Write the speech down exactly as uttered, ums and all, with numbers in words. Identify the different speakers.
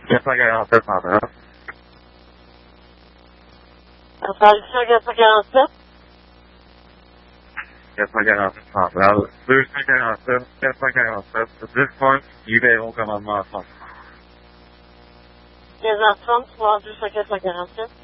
Speaker 1: Yes, I got out there, Father.
Speaker 2: I'm sorry, sir, yes, I got out there.
Speaker 1: Yes, I got out there, Father. There's I got out there. Yes, I got out there. At this point, you guys will come on my phone.
Speaker 2: Yes, that's from twelve, just like yes, I got out there.